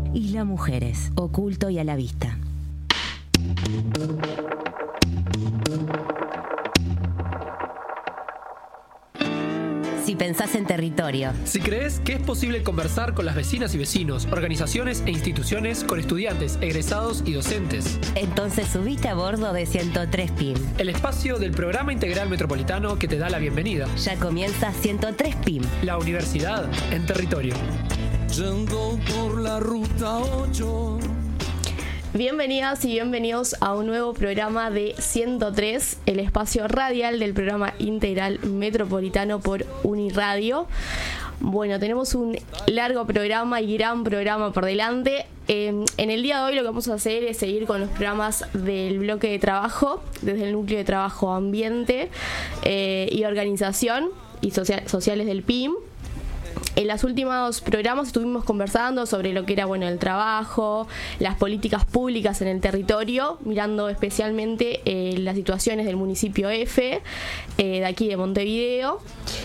Isla Mujeres, oculto y a la vista. Si pensás en territorio. Si crees que es posible conversar con las vecinas y vecinos, organizaciones e instituciones, con estudiantes, egresados y docentes. Entonces subite a bordo de 103 PIM. El espacio del Programa Integral Metropolitano que te da la bienvenida. Ya comienza 103 PIM. La universidad en territorio. Yendo por la ruta 8. Bienvenidas y bienvenidos a un nuevo programa de 103, el espacio radial del Programa Integral Metropolitano por Uniradio. Bueno, tenemos un largo programa y gran programa por delante. En el día de hoy lo que vamos a hacer es seguir con los programas del bloque de trabajo, desde el núcleo de trabajo ambiente y organización y sociales del PIM. En los últimos programas estuvimos conversando sobre lo que era el trabajo, las políticas públicas en el territorio, mirando especialmente las situaciones del municipio F, de aquí de Montevideo.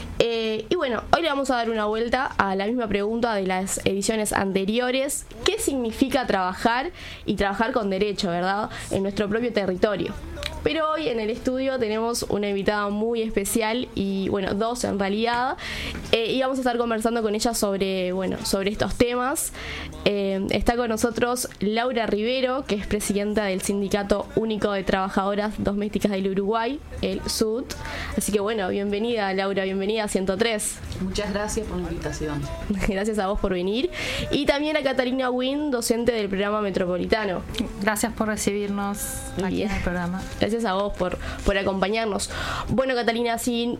Y bueno, hoy le vamos a dar una vuelta a la misma pregunta de las ediciones anteriores. ¿Qué significa trabajar y trabajar con derecho, verdad, en nuestro propio territorio? Pero hoy en el estudio tenemos una invitada muy especial y dos en realidad, y vamos a estar conversando con ella sobre estos temas. Está con nosotros Laura Rivero, que es presidenta del Sindicato Único de Trabajadoras Domésticas del Uruguay, el SUT. Así que bienvenida Laura, bienvenida a 103. Muchas gracias por la invitación. Gracias a vos por venir. Y también a Catalina Wynn, docente del Programa Metropolitano. Gracias por recibirnos aquí en el programa. Gracias a vos por acompañarnos. Bueno, Catalina, si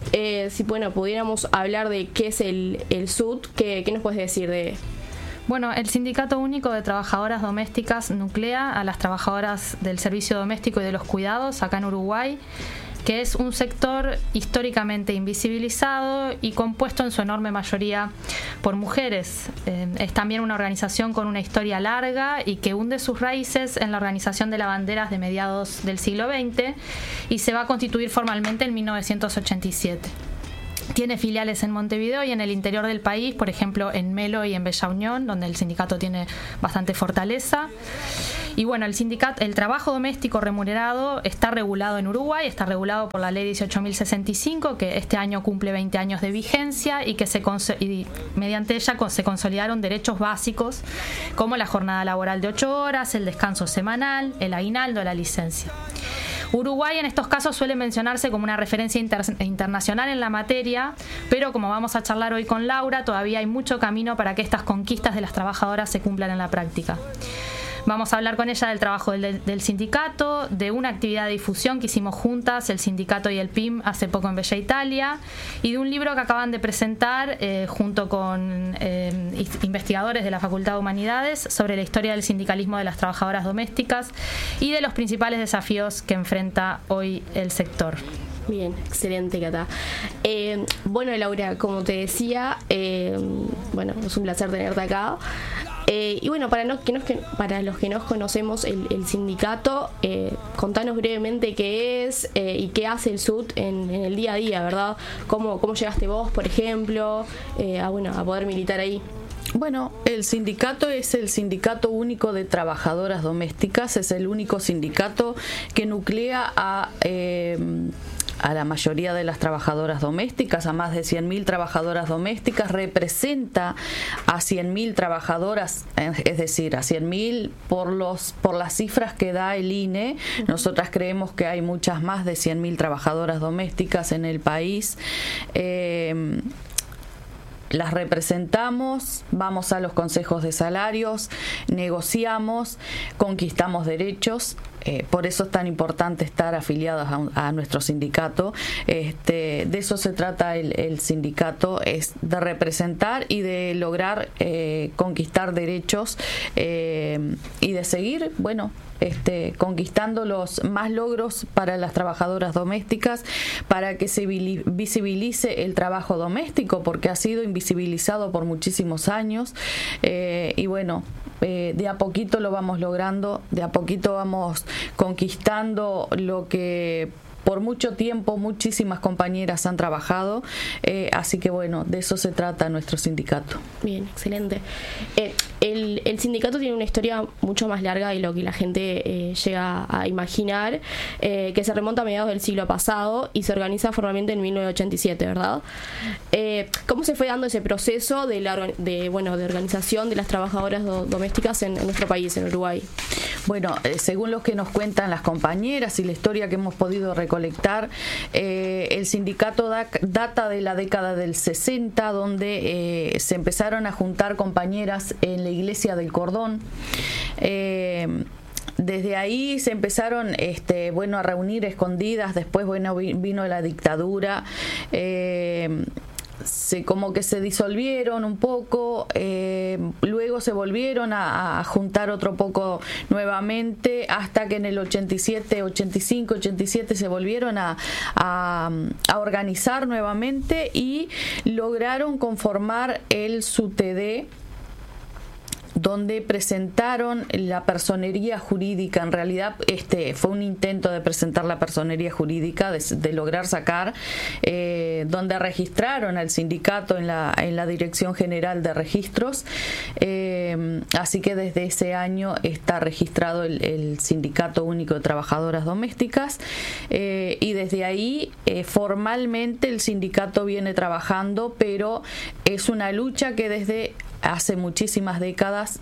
pudiéramos hablar de qué es el SUT, ¿qué nos puedes decir de...? Bueno, el Sindicato Único de Trabajadoras Domésticas nuclea a las trabajadoras del servicio doméstico y de los cuidados acá en Uruguay, que es un sector históricamente invisibilizado y compuesto en su enorme mayoría por mujeres. Es también una organización con una historia larga y que hunde sus raíces en la organización de lavanderas de mediados del siglo XX y se va a constituir formalmente en 1987. Tiene filiales en Montevideo y en el interior del país, por ejemplo en Melo y en Bella Unión, donde el sindicato tiene bastante fortaleza. Y el trabajo doméstico remunerado está regulado en Uruguay, está regulado por la ley 18.065, que este año cumple 20 años de vigencia y que mediante ella se consolidaron derechos básicos como la jornada laboral de 8 horas, el descanso semanal, el aguinaldo, la licencia. Uruguay en estos casos suele mencionarse como una referencia internacional en la materia, pero como vamos a charlar hoy con Laura, todavía hay mucho camino para que estas conquistas de las trabajadoras se cumplan en la práctica. Vamos a hablar con ella del trabajo del sindicato, de una actividad de difusión que hicimos juntas, el sindicato y el PIM, hace poco en Bella Italia, y de un libro que acaban de presentar junto con investigadores de la Facultad de Humanidades sobre la historia del sindicalismo de las trabajadoras domésticas y de los principales desafíos que enfrenta hoy el sector. Bien, excelente, Cata. Laura, como te decía, es un placer tenerte acá. Para los que no conocemos el sindicato, contanos brevemente qué es y qué hace el SUT en el día a día, ¿verdad? ¿Cómo llegaste vos, por ejemplo, a poder militar ahí? Bueno, el sindicato es el Sindicato Único de Trabajadoras Domésticas, es el único sindicato que nuclea a la mayoría de las trabajadoras domésticas, a más de 100.000 trabajadoras domésticas, representa a 100.000 trabajadoras, es decir, a 100.000 por las cifras que da el INE. Nosotras creemos que hay muchas más de 100.000 trabajadoras domésticas en el país. Las representamos, vamos a los consejos de salarios, negociamos, conquistamos derechos. Por eso es tan importante estar afiliados a nuestro sindicato. De eso se trata el sindicato, es de representar y de lograr conquistar derechos y de seguir, conquistando los más logros para las trabajadoras domésticas, para que se visibilice el trabajo doméstico, porque ha sido invisibilizado por muchísimos años. De a poquito lo vamos logrando, de a poquito vamos conquistando lo que por mucho tiempo muchísimas compañeras han trabajado, así que de eso se trata nuestro sindicato. Bien, excelente. el sindicato tiene una historia mucho más larga de lo que la gente llega a imaginar, que se remonta a mediados del siglo pasado y se organiza formalmente en 1987, ¿verdad? ¿Cómo se fue dando ese proceso de organización de las trabajadoras domésticas en nuestro país, en Uruguay? Bueno, según lo que nos cuentan las compañeras y la historia que hemos podido recolectar, el sindicato data de la década del 60, donde se empezaron a juntar compañeras en la iglesia del Cordón. Desde ahí se empezaron a reunir escondidas. Después vino la dictadura, como que se disolvieron un poco, luego se volvieron a juntar otro poco nuevamente, hasta que en el 85-87 se volvieron a organizar nuevamente y lograron conformar el SUTD, donde presentaron la personería jurídica. En realidad fue un intento de presentar la personería jurídica, de lograr sacar, donde registraron al sindicato en la Dirección General de Registros, así que desde ese año está registrado el Sindicato Único de Trabajadoras Domésticas, y desde ahí formalmente el sindicato viene trabajando, pero es una lucha que desde hace muchísimas décadas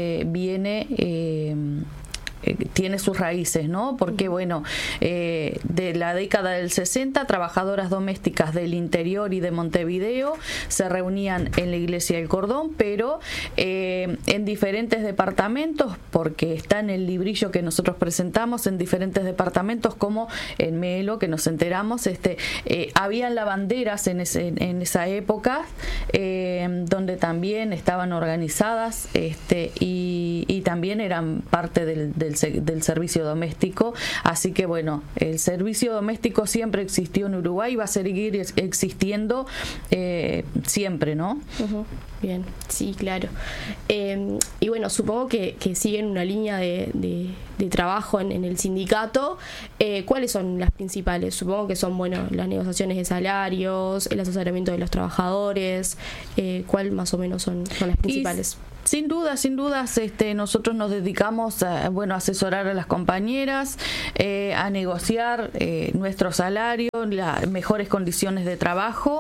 tiene sus raíces, ¿no? Porque, de la década del 60, trabajadoras domésticas del interior y de Montevideo se reunían en la iglesia del Cordón, pero en diferentes departamentos, porque está en el librillo que nosotros presentamos, en diferentes departamentos, como en Melo, que nos enteramos, habían lavanderas en esa época, donde también estaban organizadas, y también eran parte del servicio doméstico. Así que el servicio doméstico siempre existió en Uruguay y va a seguir existiendo siempre, ¿no? Uh-huh. Bien, sí, claro. Y supongo que siguen una línea de trabajo en el sindicato. ¿Cuáles son las principales? Supongo que son las negociaciones de salarios, el asesoramiento de los trabajadores. ¿Cuál más o menos son las principales? Sin dudas, nosotros nos dedicamos a asesorar a las compañeras, a negociar nuestro salario, las mejores condiciones de trabajo.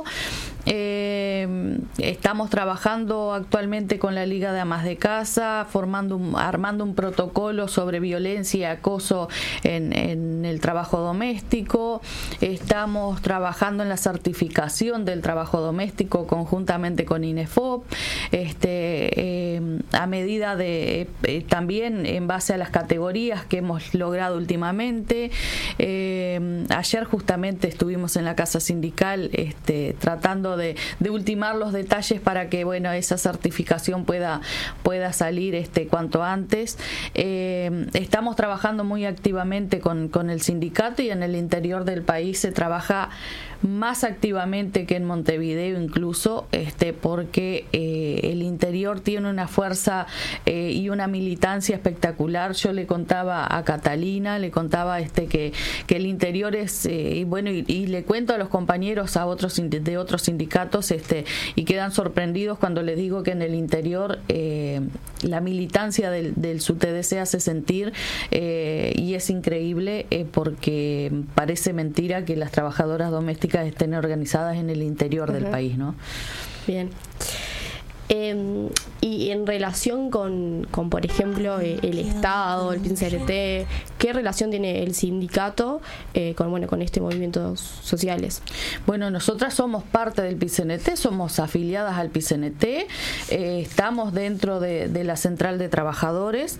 Estamos trabajando actualmente con la Liga de Amas de Casa, armando un protocolo sobre violencia y acoso en el trabajo doméstico. Estamos trabajando en la certificación del trabajo doméstico conjuntamente con INEFOP, a medida de también en base a las categorías que hemos logrado últimamente. Ayer justamente estuvimos en la Casa Sindical tratando de ultimar los detalles para que esa certificación pueda salir cuanto antes. Estamos trabajando muy activamente con el sindicato, y en el interior del país se trabaja más activamente que en Montevideo incluso, porque el interior tiene una fuerza y una militancia espectacular. Yo le contaba a Catalina, que el interior es y le cuento a los compañeros de otros sindicatos, y quedan sorprendidos cuando les digo que en el interior la militancia del SUTD se hace sentir, y es increíble, porque parece mentira que las trabajadoras domésticas estén organizadas en el interior del país, ¿no? Bien. Y en relación con por ejemplo, el Estado, el PIN-CNT, ¿qué relación tiene el sindicato con este movimientos sociales? Nosotras somos parte del PIN-CNT, somos afiliadas al PIN-CNT, estamos dentro de la Central de Trabajadores.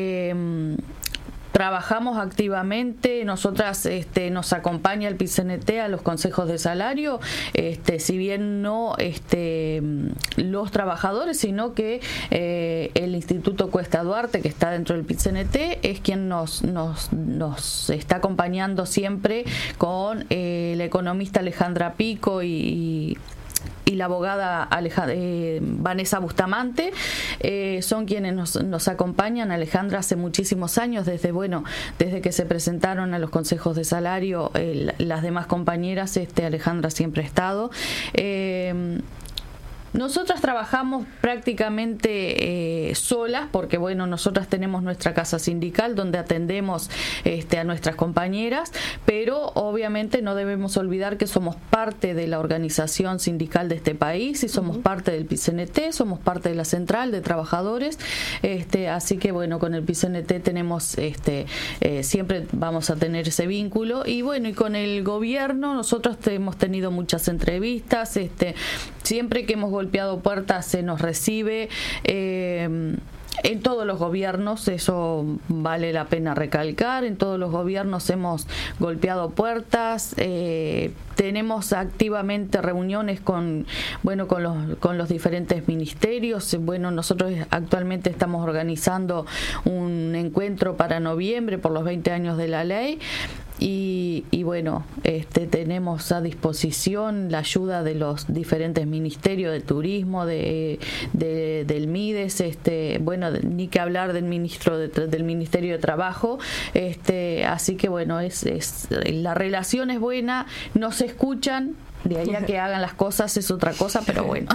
Trabajamos activamente, nosotras nos acompaña el PIN-CNT a los consejos de salario, si bien no los trabajadores, sino que el Instituto Cuesta Duarte, que está dentro del PIN-CNT, es quien nos está acompañando siempre con la economista Alejandra Pico y la abogada Vanessa Bustamante, son quienes nos acompañan. Alejandra hace muchísimos años, desde que se presentaron a los consejos de salario, las demás compañeras, Alejandra siempre ha estado. Nosotras trabajamos prácticamente solas, porque bueno, nosotras tenemos nuestra casa sindical donde atendemos a nuestras compañeras, pero obviamente no debemos olvidar que somos parte de la organización sindical de este país y somos parte del PICNT, somos parte de la central de trabajadores, así que bueno, con el PICNT tenemos siempre vamos a tener ese vínculo, y bueno, y con el gobierno nosotros hemos tenido muchas entrevistas, siempre que hemos golpeado puertas se nos recibe, en todos los gobiernos, eso vale la pena recalcar, en todos los gobiernos hemos golpeado puertas, tenemos activamente reuniones con los diferentes ministerios. Bueno, nosotros actualmente estamos organizando un encuentro para noviembre por los 20 años de la ley. Y bueno, tenemos a disposición la ayuda de los diferentes ministerios de turismo, del MIDES, bueno, ni que hablar del del Ministerio de Trabajo, así que bueno, la relación es buena, no se escuchan. De ahí a que hagan las cosas es otra cosa, pero bueno.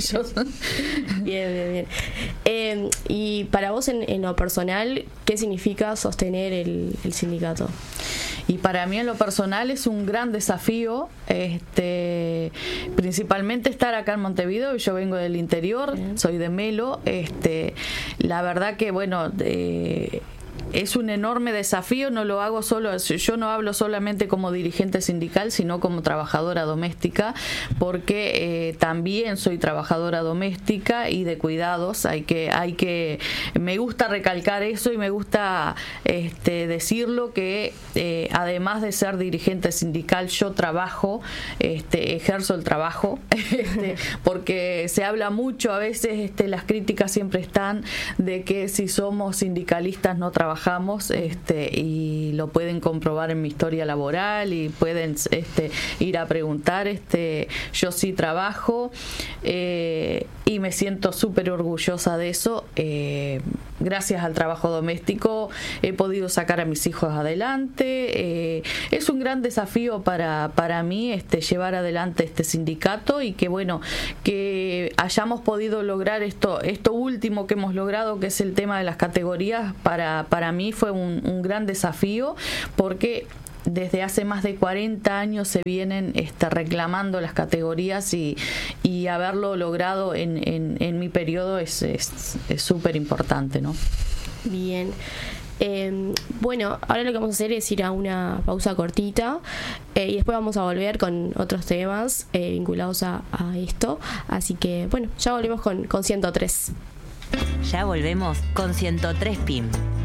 Bien. Y para vos en lo personal, ¿qué significa sostener el sindicato? Y para mí en lo personal es un gran desafío, principalmente estar acá en Montevideo. Yo vengo del interior, soy de Melo, la verdad que bueno, es un enorme desafío, no lo hago solo, yo no hablo solamente como dirigente sindical, sino como trabajadora doméstica, porque también soy trabajadora doméstica y de cuidados. Me gusta recalcar eso y me gusta decirlo, que además de ser dirigente sindical, yo trabajo, ejerzo el trabajo, porque se habla mucho a veces, las críticas siempre están de que si somos sindicalistas no trabajamos, y lo pueden comprobar en mi historia laboral y pueden ir a preguntar. Yo sí trabajo, y me siento súper orgullosa de eso. Gracias al trabajo doméstico he podido sacar a mis hijos adelante. Es un gran desafío para mí llevar adelante este sindicato, y que bueno, que hayamos podido lograr esto último que hemos logrado, que es el tema de las categorías. Para mí fue un gran desafío, porque desde hace más de 40 años se vienen reclamando las categorías, y haberlo logrado en mi periodo es súper importante, ¿no? Bien. Bueno, ahora lo que vamos a hacer es ir a una pausa cortita, y después vamos a volver con otros temas vinculados a esto. Así que bueno, ya volvemos con 103. Ya volvemos con 103 PIM.